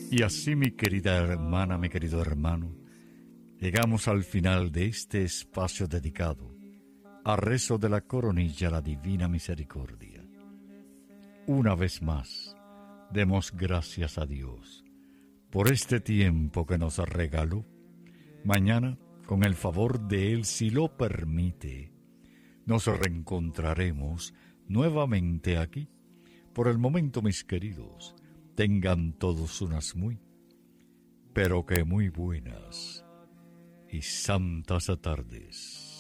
Y así, mi querida hermana, mi querido hermano, llegamos al final de este espacio dedicado a rezo de la coronilla a la Divina Misericordia. Una vez más, demos gracias a Dios por este tiempo que nos regaló. Mañana, con el favor de Él, si lo permite, nos reencontraremos nuevamente aquí. Por el momento, mis queridos, tengan todos unas muy, pero que muy buenas y santas tardes.